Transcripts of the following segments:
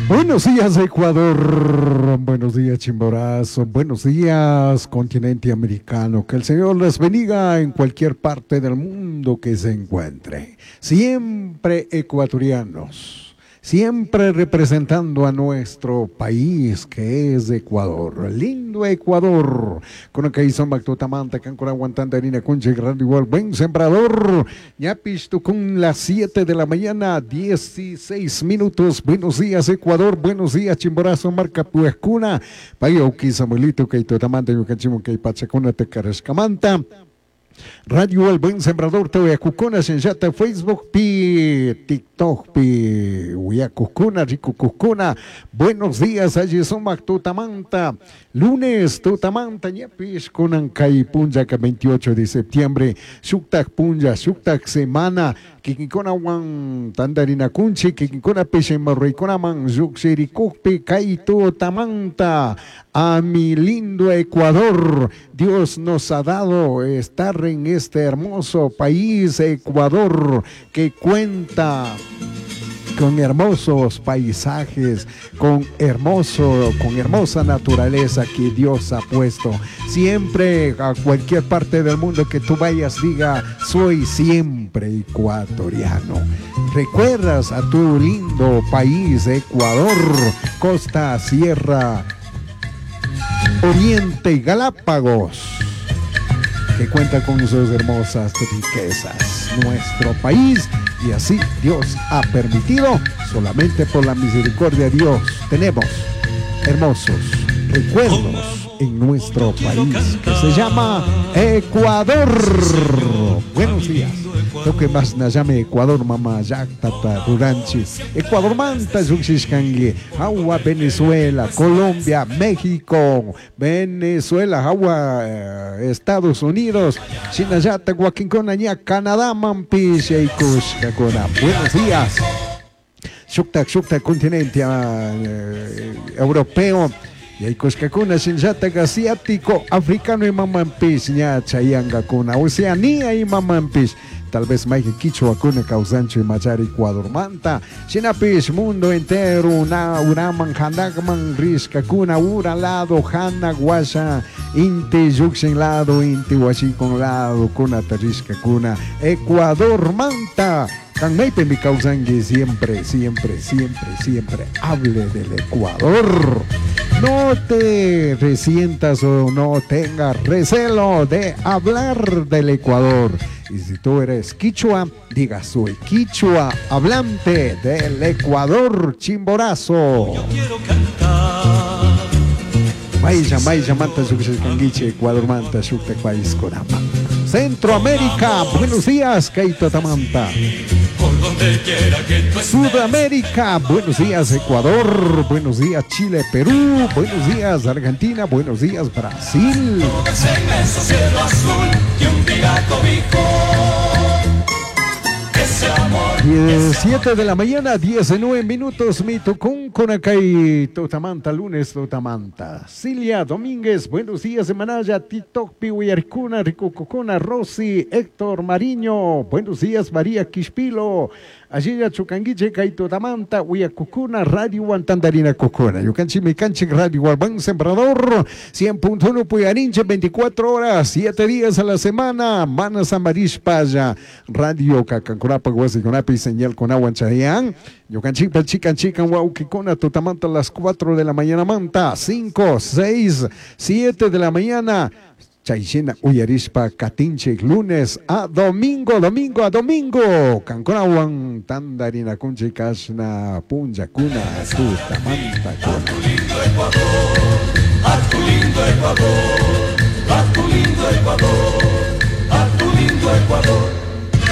Buenos días, Ecuador. Buenos días, Chimborazo. Buenos días, continente americano. Que el Señor les bendiga en cualquier parte del mundo que se encuentre. Siempre ecuatorianos. Siempre representando a nuestro país que es Ecuador, lindo Ecuador, con acá hizo Mactotamanta, Cancora Guantandarina, Concha, Radio igual, buen sembrador, ya pisto con las 7 de la mañana, 16 minutos, buenos días Ecuador, buenos días Chimborazo, marca Puescuna, Payo, Samuelito, Kaitotamanta, Yucachimo, Kaipachacuna, Tecarescamanta. Radio El Buen Sembrador, Tehuacucuna, Senjata, Facebook, Pi, TikTok, Pi, Huyacucuna, Ricucucuna. Buenos días, allí son Tutamanta. Lunes, Tutamanta, Ñapis, Conancay, Punjaca, 28 de septiembre. Shuktak Punja, Shuktak Semana. Kikikona Wan, Tandarina Kunchi, Kikikona Peshemarricona Man, Zuxiricukpi, Kaito Tamanta. A mi lindo Ecuador, Dios nos ha dado estar en este hermoso país, Ecuador, que cuenta con hermosos paisajes, con hermosa naturaleza que Dios ha puesto. Siempre, a cualquier parte del mundo que tú vayas, diga, soy siempre ecuatoriano. ¿Recuerdas a tu lindo país, Ecuador, costa, sierra, Oriente y Galápagos, que cuenta con sus hermosas riquezas? Nuestro país, y así Dios ha permitido, solamente por la misericordia de Dios, tenemos hermosos recuerdos en nuestro país, que se llama Ecuador. Buenos días. Lo que más nos llame Ecuador, mamá, Jack, Tata, Duranchi, Ecuador, Manta, Zuxiscangue, Agua, Venezuela, Colombia, México, Venezuela, Agua, Estados Unidos, Chinayata, Guaquincona, Canadá, Mampish, Cuscacona. Buenos días. Shukta, continente europeo. Y hay coscacuna, Shinjata, asiático, africano y Mamampis, ña, Chayanga, Kuna, Oceanía y Mamampis. Tal vez Maije Quichua, Cuna, Causancho y Machari, Ecuador, Manta, Shinapis, mundo entero, Uraman, Handagman, Risca, Cuna, Ura, lado, Hana, Guasha, Inti, Yuxen, lado, Inti, Huachicon, lado, Cuna, Tarisca, Cuna, Ecuador, Manta. Canmeipe mi causangue, siempre hable del Ecuador. No te resientas o no tengas recelo de hablar del Ecuador. Y si tú eres quichua, diga, soy quichua, hablante del Ecuador, Chimborazo. Yo quiero cantar. Maya, Manta, Zuxiscanguiche, Ecuador, Manta, Xukte, País, Corama. Centroamérica, buenos días, Kaito Tamanta. Sudamérica, buenos días Ecuador, buenos días Chile, Perú, buenos días Argentina, buenos días Brasil. 7 de la mañana, 19 minutos, mi tucún con acay, Totamanta, lunes, Totamanta. Cilia Domínguez, buenos días de Manaya, TikTok, Pihuayarcuna, Ricucucuna, Rosy, Héctor Mariño, buenos días María Quispilo, Allí Chucanguiche, Kaitotamanta, Huyacucuna, Radio Guantandarina Cocuna, Yucanchi, Micanchi, Radio Guarbán Sembrador, 100.1 Puyarinche, 24 horas, 7 días a la semana, Manas Amarish Paya, Radio Cacancurapa, Guasiconapi, señal con agua en Chayán, Yucanchi, Chican, Huauquicona, Totamanta, a las 4 de la mañana, Manta, 5, 6, 7 de la mañana, Chaychina, Uyarispa, Catinche, lunes a domingo, Canconawan, Tandarina, Conche, Casna, Punja, Cuna, Tutamanta, Cuna. A tu lindo Ecuador.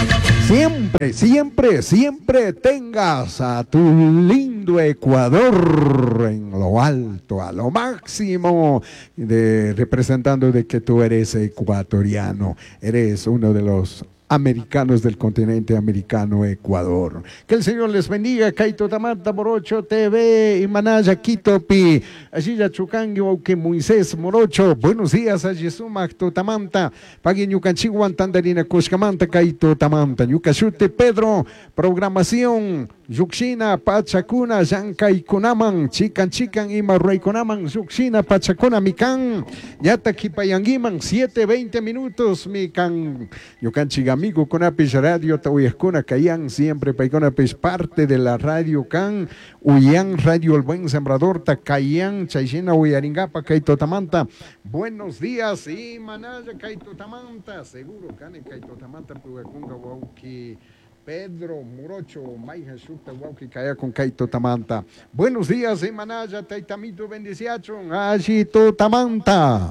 Siempre tengas a tu lindo Ecuador en lo alto, a lo máximo, representando de que tú eres ecuatoriano, eres uno de los americanos del continente americano, Ecuador. Que el Señor les bendiga. Kaito Tamanta Morocho TV, Imanaya Quitopi, Ashilla Chukangi, que Moisés Morocho. Buenos días, Ayesuma Tamanta, Pagui Ñucanchiguan Tandarina Cuscamanta, Kaito Tamanta, Ñucachute Pedro, programación. Yuxina, Pachacuna, Yankay Kunaman, Chican Ima Rey Kunaman, Yuxina, Pachacuna, Mikan, Yata Kipayangiman, 7:20 minutos, Mikan, Yucan Chigamigo, Conapis Radio, Tauyascuna, Kayan, siempre Paiconapis, parte de la radio Can, Uyan, Radio El Buen Sembrador, Tacayan, Chayina, Uyaringapa, Kaito Tamanta, buenos días, y Manaya, Kaito Tamanta, seguro, Cane, Kaito Tamanta, Pugakunga, Wauki. Pedro Morocho, Maija Shukta, Wauki, Kaya con Kaito Tamanta. Buenos días, Manaya, Taitamito Bendiciachon, Ashito Tamanta.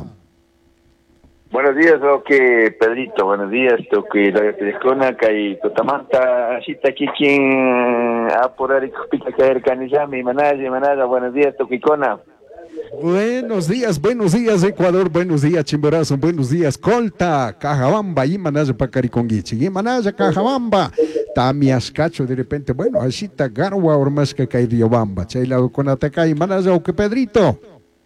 Buenos días, Oke Pedrito, buenos días, Toque la Telescona, Kaito Tamanta, Ashita aquí quien apurar y pica caer canillami, Manaya, buenos días, Toquicona. Buenos días Ecuador, buenos días Chimborazo, buenos días Colta, Cajabamba, y Manaya Pacariconguichi, y Manaya Cajabamba, Tamiascacho de repente, bueno, Ashita Garwa Ormasca Cairiobamba, Chaylado con Ataca y Manaya o que Pedrito.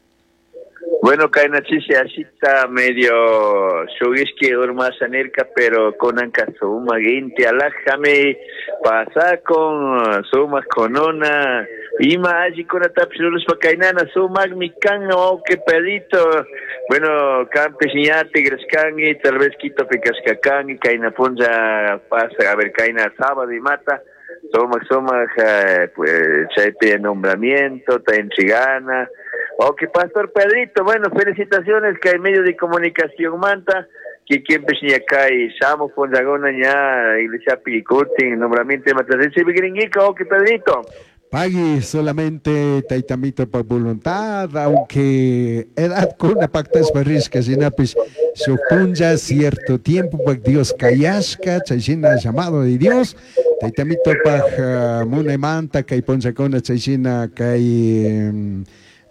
Bueno, Kaina Chise, Ashita medio Shogiski Urmasanerka, pero con Ancasuma, Gente, Alájame, pasa con Sumas Conona. Ima allí con atapsulos pa kainana sumag mi can o que pedito bueno campesiñate grescangi tal vez quito pecascacangi kaina ponja pasa a ver kaina sábado y mata somag pues chaipe nombramiento ta en chigana o que pastor Pedrito bueno felicitaciones que hay medio de comunicación manta que quien peña cae samo ponjagona ya iglesia picote nombramiento de matas ese bigringica o que Pedrito. Pague solamente Taitamito por voluntad, aunque edad con una pactas barriscas y napis supunja cierto tiempo para Dios cayasca, chayina llamado de Dios, Taitamito para munemanta, que poncha con chayina que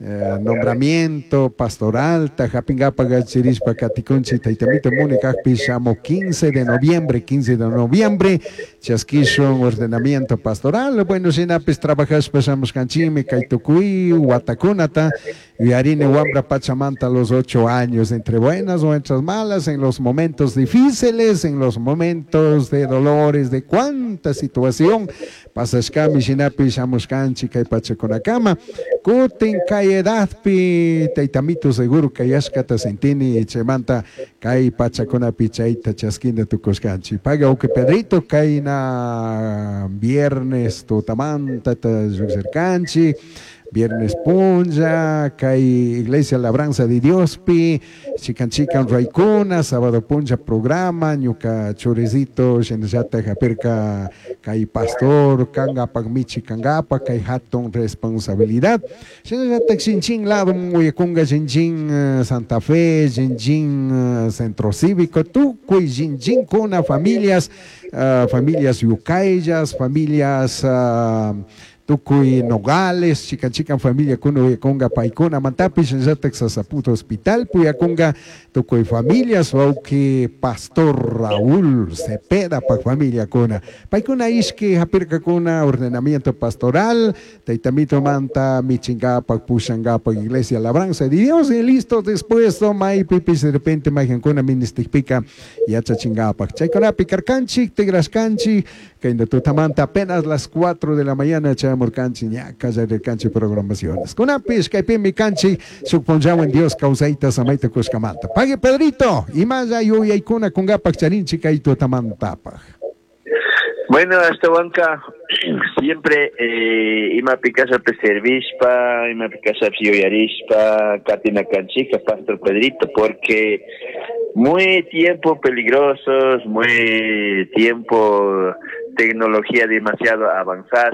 nombramiento pastoral, Tajapingapa Gachirispa Caticonchi, Taitamito Mónica Pisamo 15 de noviembre, Chasquishon, ordenamiento pastoral, bueno, sinapis trabajas, pasamos canchime, Kaitucuí, Huatacunata, Viarine Huambra Pachamanta a los 8 años, entre buenas o entre malas, en los momentos difíciles, en los momentos de dolores, de cuánta situación, Pasascami, Sinapis, Amuscanchi, Kaipachaconacama, Kuten, Edad pi Taitamito seguro que yascata sentini chemanta kai pachacona pichaita chasquina tu coscanchi paga o que Pedrito kai na viernes tu tamanta ta cercanchi viernes punja, kai Iglesia Labranza de Dios pi, chican raicuna, sábado punja programa, ñuca chorizito, shenjata japerca, kai pastor, kanga pagmichi kangapa, kai hatton responsabilidad, shenjata xinchin lado muyakunga xinchin Santa Fe, xinchin Centro Cívico, tu kui xinchin con familias, familias yucayas, familias Tucuy Nogales, chican familia kuno conga paikona mantapis en Saputo Hospital, puyaconga tucuy familias o que Pastor Raúl Cepeda pa familia kuna. Paikona isque japirca kuna ordenamiento pastoral, taitamito manta michingapa pushangapa Iglesia Labranza de Dios y listo después toma y pipis de repente majancona ministipica y hacha chingapa. Chaicona picarcanchi, tegrascanchi, que en tu tamanta apenas las 4 de la mañana echamos canchi, ya casa de canchi programaciones. Con apis, que mi canchi, suponjamos en Dios causaita samaita cuscamanta. Pague Pedrito, y más ayo y aikuna con gapak charinchi que tu tamanta. Bueno, hasta banca siempre ima picasa peservispa, ima picasa psioyarispa, catina canchica, Pastor Pedrito, porque muy tiempo peligrosos, muy tiempo tecnología demasiado avanzada,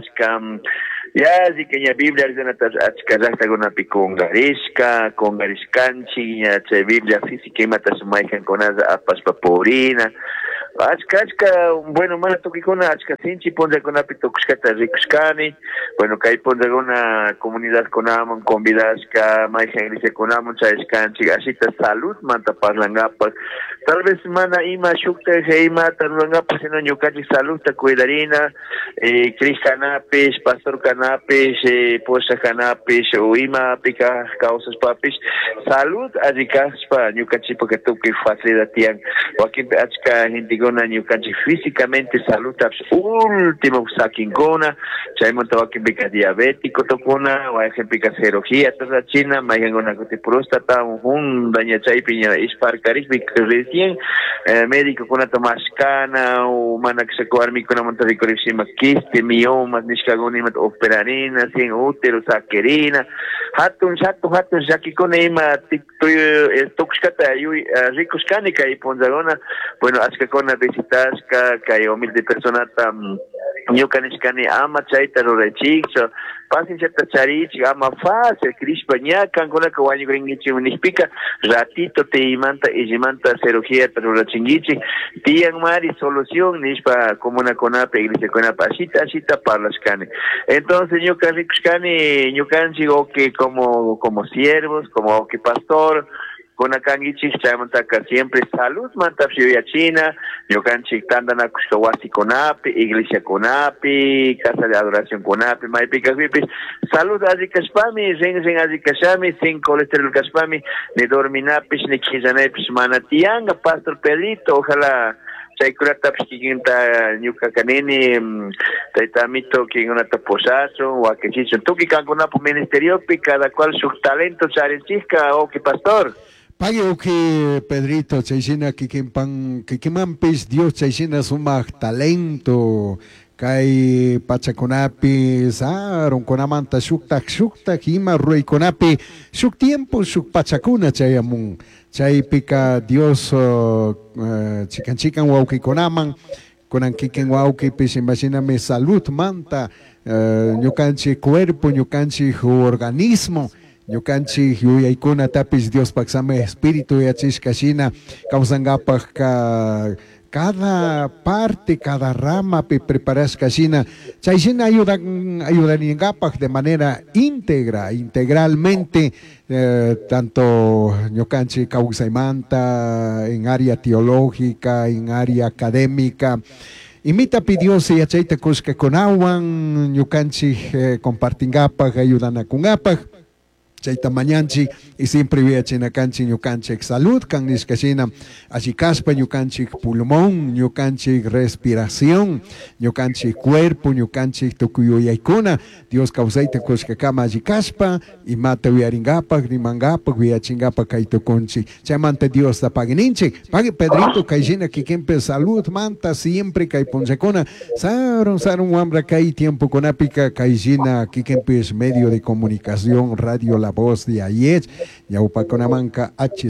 ya así que ya Biblia es una achkazakta con una picongarisca, con gariscanchi, ya Biblia física y matas maijan con apas paporina. Achka, bueno, mana toki con achka sinchi ponja con apito kuskata rikuskani. bueno, que hay por alguna comunidad con amon, convidas que más iglesia con amon, sabes que así te salud, manta parlangapas. Tal vez mana ima shukta heima tarlangapas en año cachi salud te cuidarina, Cris canapis, pastor canapis, posa canapis, o ima pica causas papis. Salud, así que para año cachi porque tú que facilidad tian, o aquí achka gente con año cachi físicamente salud, último sakingona, chaimon aquí pica diabético tocona, o hay gente pica cirugía, toda China, más en una que próstata, un daña chay piña isparcaris, recién médico con una tomascana, o mana que se coarmi con una monta de correcima, quiste, miomas, niscagonimat, operanina, sin útero, saquerina, hatun, yaki con ema, tuxcata, ricos canica y ponzagona, bueno, hasta con una visitasca, que hay humilde persona, Nyukaniscani ama chaita rorechixo, pasin chata charichi, ama fácil, crispaña, cancona caguaño gringichi, unispica, ratito te imanta y imanta cirugía, pero rachingichi, tian mari solución, nispa como una conape, iglesia conape, asita para las cane. Entonces, nyukanchi, que como siervos, como que pastor, con akangichis chaymantaka siempre salud manta fiuya china, yokanchik tandana kushkawasi konapi, iglesia konapi, casa de adoración konapi, maipika vipis, salud así kaspami, ring así kasami, sin colesterol kaspami, ni dorminapis, ni kizanepis manatianga, pastor Pedrito, ojalá Chaykurata pishkikinta ñuka kanini taytamito kin una taposazo o aquechicho tuki kankunapo ministeriopi cada cual sus talentos charenchisca o que pastor. Pague o que Pedrito chaysina kikimampis Dios chaysina sumak talento kay pachakunapi saron kunamanta shuktak ima ruy kunapi shuk tiempo shuk pachakuna chayamun chay pika Dios chikan wauki kunaman kunan kikin wauki pis imagíname salud manta ñukanchi cuerpo ñukanchi organismo ñukanchi yuyaykuna tapis Dios paksame espíritu yachishkashina kawsangapak cada parte, cada rama preparashkashina chayshina ayudaningapak de manera íntegra, integralmente tanto ñukanchi kawsaymanta en área teológica, en área académica. Imita Dios y achaita kushka konawan ñukanchi compartingapak ayudanakungapak chaita mañanchi y siempre voy a chinacanchi ñucanchi salud can niskashina ashikaspa ñucanchi pulmón ñucanchi respiración ñucanchi cuerpo ñucanchi tukuyoyaykuna Dios causaita kushkakama ashikaspa y mata viaringapa rimangapa viachingapa kaitukunchi chamanta Dios tapagininchi pague Pedrito kaishina kikempe salud manta siempre kaiponchakuna saron wambra kai tiempo konapica kaishina kikempe es medio de comunicación radio la voz de ayer, Yaupaconamanca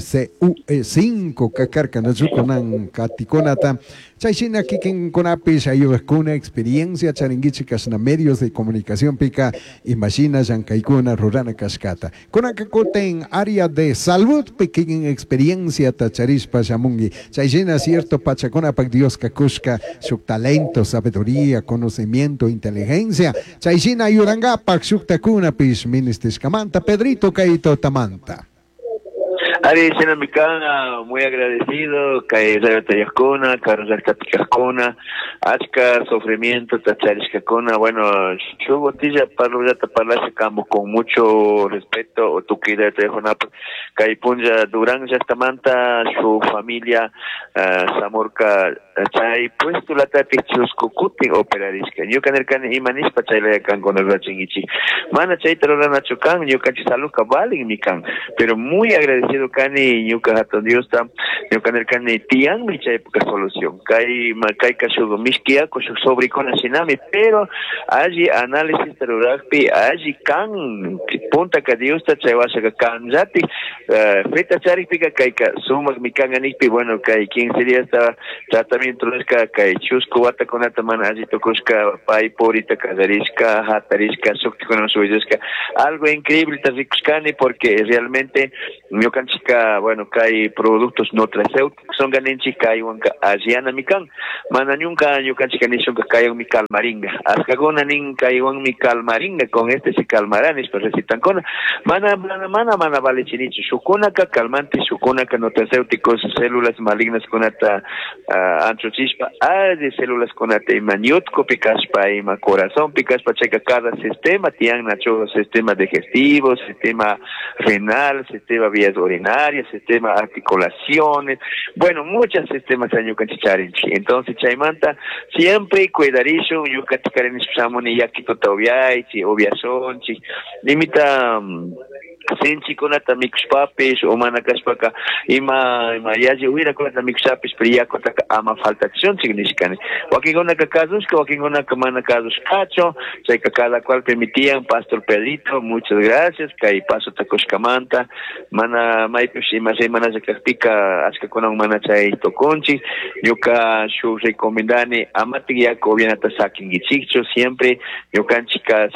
HCUE5, Cacarcana Zuconan, Caticonata, Chaychina Kikin Conapis, ayuda con una experiencia, charingichicas en medios de comunicación pica, imagina Yancaicuna, Rurana Cascata. Conacacote en área de salud, pequeña experiencia, Tacharispa, Yamungi, Chaychina cierto, Pachaconapac Dios Cacushka, su talento, sabiduría, conocimiento, inteligencia, Chaychina Ayudangapac, Suctacunapis, Ministis Camanta, Pedrito Caito Tamanta. Ari Senamicana, muy agradecido, que Tayascona, Carlos Cascona, Achka, sufrimiento, Tachariscacona, bueno, yo botilla para taparla campo con mucho respeto, o tu quida de Jonap, Caipunja Durán, Yastamanta, su familia, Zamorca, Chay, puesto la tapichus cucuti operarisca, yo canercan y manispa chayla can con el rachingichi, mana chay terrorana chocan, yo cachisaluca vale en mi can, pero muy agradecido cani ñuka haton Dios tam ñuka nerkani tian mi chay época solución kai kashugo miskia ko su sobricona sinami pero allí análisis teroragpi allí kan punta ka Dios ta chay wasa ka kanjati feta charipika kai ka sumak mi kan anikpi bueno kai 15 días está tratamiento leska kai chusco wata konata man allí tokuska pai porita kadariska hatariska sukti con su algo increíble tazikuskani porque realmente ñuka Ashka, bueno, que hay productos no traseuticos, son ganenchi que hay un asiana mikan, mana nunca yo canchi que nishon que hay un mi calmaringa, Ashka gona nin que hay un mi calmaringa, con este se calmarán, es recitan con, mana vale chinichi, sukuna ka calmante, sukuna ka no traseuticos, células malignas con ata antrochispa, de células con ata maniotco, picaspa y ma corazón, picaspa checa cada sistema, tian nacho sistema digestivo, sistema renal, sistema vías urinarias, sistema articulaciones, bueno, muchos sistemas en Yucachicharinchi. Entonces, Chaimanta, siempre cuidarisho, Yucachicharin Samoni Yakito Taubiaichi, Obiasonchi, limita. Senchi konata mixpapis o manakaspaka ima yaji huira konata mixpapis priya kotaka ama faltación significane. Wakingona casos que wakingona kamana casos cacho, chay cada cual permitían Pastor Pedrito, muchas gracias, kai paso tacoscamanta, mana maipus ima semana se castica aska kona mana chay toconchi, yoka shu recomendane amati yako bienata saking gichicho siempre yokanchika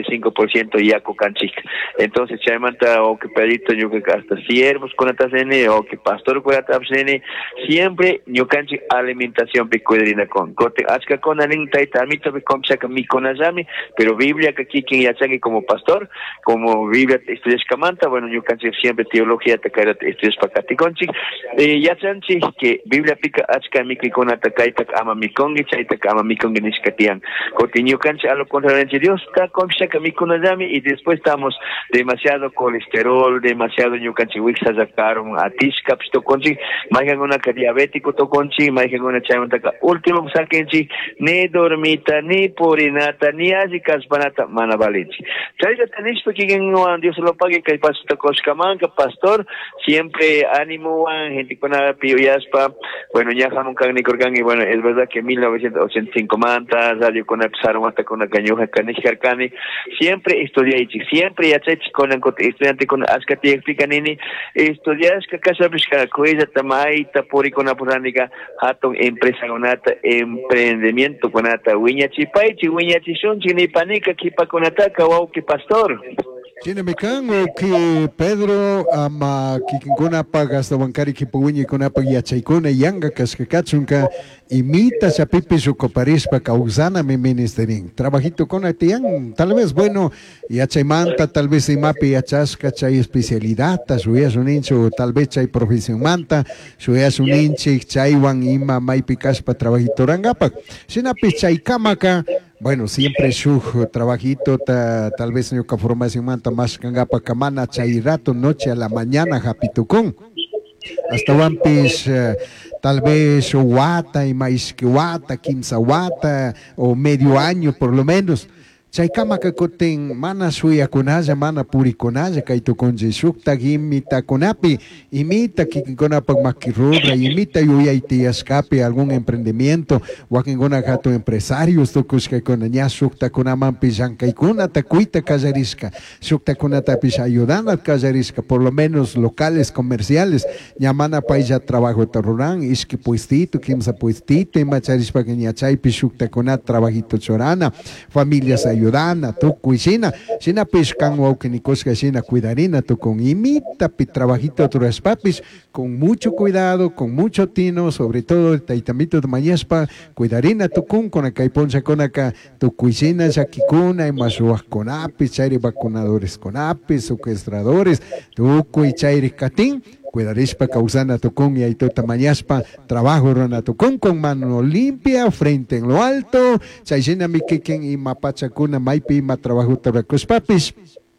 75% yako kanchika. Entonces chayman o que Pedrito yo que hasta siervos con atasene o que pastor con atasene siempre yo canchi alimentación picuedrina con cote aska con anin taita mito be comcha que mi con azami pero Biblia que aquí quien ya sabe como pastor como Biblia estudias camanta bueno yo canchi siempre teología te caer estudias pacati conchi ya chanchi que Biblia pica aska mi con atakaita ama mi congi chaita ama mi congi niskatian cote yo canchi a lo contrario Dios está comcha que mi con azami y después estamos demasiado colesterol, demasiado ñucanchiwixas sacaron a tiscaps toconchi, maigan una diabético toconchi, maigan una chayuntaka, último saquenchi, ni dormita, ni purinata, ni azicas banata, manabalinchi. Chayga tenis porque Dios lo pague, que paso tocoscamanca, pastor, siempre ánimo, gente con la pioyaspa, bueno, ya jamón carne corgan, y bueno, es verdad que 1985 manta, radio con apsaron hasta con la cañoja, caniscarcane, siempre estudié, siempre ya con estudiante con askati explica nini estudias que casa busca coisa tamai tapori con apuránica hatong empresa conata emprendimiento conata wiña chipai chi wiña chishon chini panica kipa conata kawau ki pastor. Chine mekan o que Pedro ama kikingona pagas da bancari que puñi con apa ya chaikona yanga kaskakatsunka imita sa pipi su coparispa causana mi ministerin trabajito con atian tal vez bueno ya chaimanta tal vez imapi ya chasca chay especialidad su es un incho tal vez chay profesión manta su es un inchi chaywan ima maipi kaspa trabajito rangapa sinapi chay kamaka. Bueno, siempre su trabajito, tal vez en formación manta más cangapa camana, chay rato, noche a la mañana, japitucón. Hasta wampis, tal vez wata y maíz que wata, 15 wata, o medio año por lo menos. Chaykama kakoten mana suya kunaya mana puri kunaya kaito konje sukta imita konapi imita kikonapa makirura imita yuyaiti escape algún emprendimiento wakingona gato empresarios tokuska konanya sukta konaman pisankaikuna takuita kazariska sukta konata pis ayudando al kazariska por lo menos locales comerciales llamana paisa trabajo taruran iski puestito kimsa puestito macharispa kenyachay pisukta konat trabajito chorana familias ayudana tu cuisina sina pescan o que ni cosca sina cuidarina tu con imita pi trabajito otros papis con mucho cuidado con mucho tino sobre todo el taitamito de mañaspa cuidarina tu con acá y poncha con acá tu cuisina yakikuna y masuas con apis chaire vacunadores con apis secuestradores tu cuichaire catín cuidarispa causana tocón y aitota mañaspa trabajo rana tocón con mano limpia frente en lo alto chaysena mi quequen y mapachacuna maipi ma trabajo tabacos papis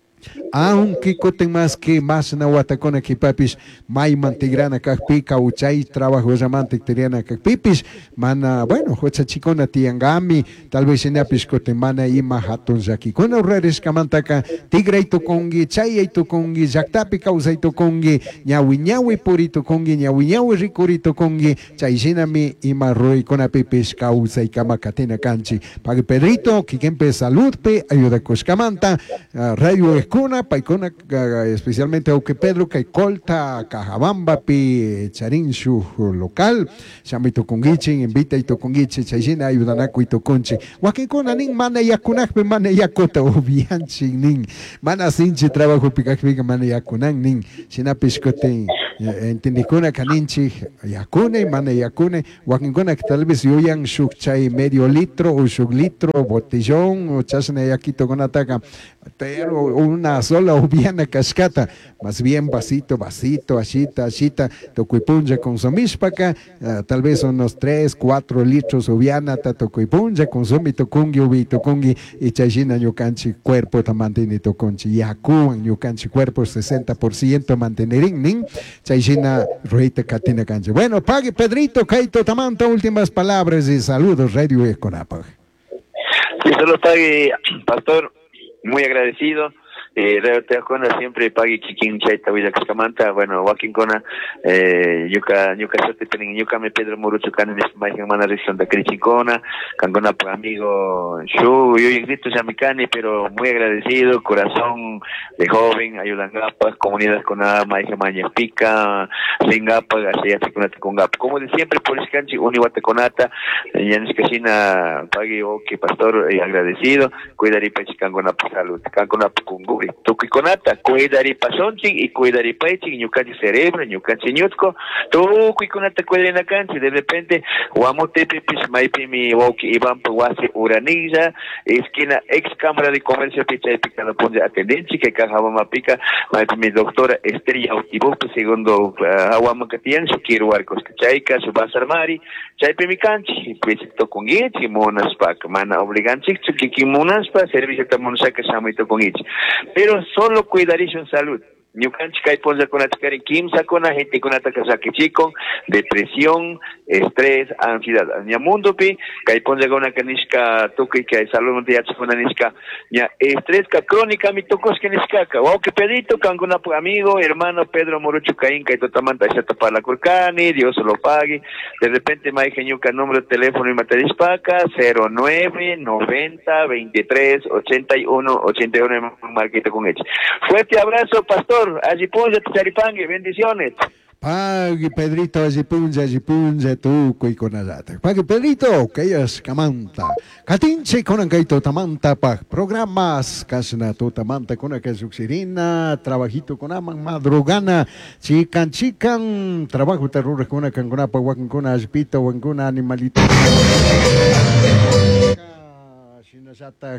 aunque coten más que más na watacona que papis mai mantigrana kakpi cauchay trabajo llamante teriana kakpipis mana bueno hocha chicona tiangami tal vez en apis coten mana y mahaton zaki con horrores kamantaka tigraito kongi chayaito kongi zaktapi causaito kongi ñawi purito kongi ñawi ricorito kongi chaysina mi y marroi con apipis causa y kamakatena canchi pague Pedrito que salud pe ayuda coscamanta radio uyakuna, paikuna, especialmente Auque Pedro, Caicolta, Cajabamba, pi Charín, su local, Chamito Congichin, invita y Tocongichi, Chayina, Ayudanaco y Toconchi, Huaquicona, nin, mana yakunakpe, mana yakota, ubianchin, nin, mana sinchi, trabajo picacpica, mana yakunan, nin, Sinapiscote, entendicuna, caninchi, yakune, mana yakune, Huaquincona, que tal vez yoyan shukchay medio litro o suglitro, botellón, o chasne yaquito con ataca, una sola ubiana cascata, más bien vasito, ashita, tocuipunja con somispaka, tal vez unos 3, 4 litros ubiana, tocuipunja, consumi tokungi, ubi tokungi, y chayina yucanchi cuerpo tamantini toconchi, yacuan yucanchi cuerpo 60% mantenerín, nin, chayina ruita catina cancha. Bueno, pague Pedrito, Caito Tamanta, últimas palabras y saludos, Radio Econapa. Sí, solo pague, pastor, muy agradecido. Radio Teacona siempre pague Kikin Chaita Villa Cascamanta, bueno, Joaquín Cona, Yuka Sote Penin, Yuka me Pedro Morucho Canes, Mayan Manarison de Crichicona, Cangona por amigo Shu, yo grito Yamicani, pero muy agradecido, corazón de joven, Ayudangapa, comunidad con Mayan Maña Pica, Lingapa, García con Gap, como de siempre, por Iscanchi, Uniwateconata, Yanis Casina, pague Oki, pastor, agradecido, cuidar y pechicangona por salud, Cangona Pungu. Tuquiconata, cuidari pasonching y cuidari paiching, ñucanchi cerebro, ñucanchi ñutco, tuquiconata cuidari na canchi, de repente, guamote pipis, maipi mi woki, Iván Puguasi, Uraniza, esquina, ex cámara de comercio, picha y picado ponte atendencia, que cajabama pica, maipi mi doctora Estrella Utibupo, segundo Aguamacatian, su quiero arcos, chaica, su basarmari, chaipi mi canchi, pues con ichi, monas pac, mana obliganchi, kiki monas pa, servicio tamonsaca, samito con ichi. Pero solo cuidarísimo salud. Ñucanchi Caiponza con Aticari Kimsa con la gente con Atacasaki Chico, depresión, estrés, ansiedad. Ñamundo pi, Caiponza con una canishka tuki que hay salud de con anishka, ña estrés ka crónica mi tocos que niscaca. Wow, que pedito con una amigo, hermano Pedro Morucho Caín, que totamanta esa tapa la curcani, Dios lo pague. De repente me ñuca número de teléfono y materispaca 09 90 23 81 81 marquito con hecho. Fuerte abrazo, pastor. Ajipunja, Charipangue, bendiciones. Pague Pedrito, ajipunja, tu cuiconazata. Pague Pedrito, que ellas camanta. Catinche con ancaito tamanta pa programas, casna tu tamanta con que suxirina, trabajito con aman madrugana, chican, trabajo terror con una cangona pa con aspito o con animalito. Shinazata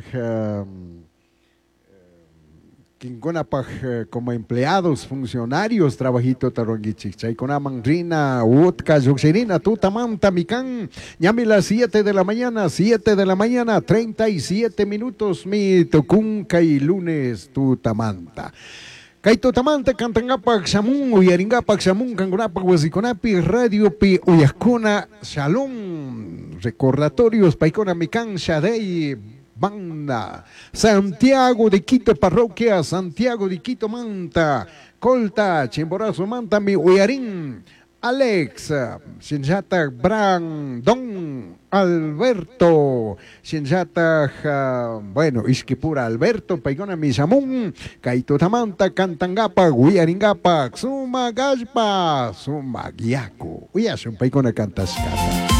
como empleados, funcionarios, trabajito tarongichichay con amanrina, utka, yuxirina, tutamanta, mican, ñami las 7 de la mañana, 37 minutos, mi tocunca y lunes, tutamanta. Kaito tamanta cantangapak samun uyaringapak samun kangunapak wasikonapi radio pi uyakuna shalom recordatorios paikona mikan shadei banda Santiago de Quito parroquia Santiago de Quito Manta Colta Chimborazo Manta mi uyarin Alex Shinjata Brandon Alberto Shinjata bueno Iskipura Alberto Paigona Misamun Kaito Tamanta Cantangapa Uyaringapa Suma Gashpa Suma Giaco Uyasun Paigona Cantascata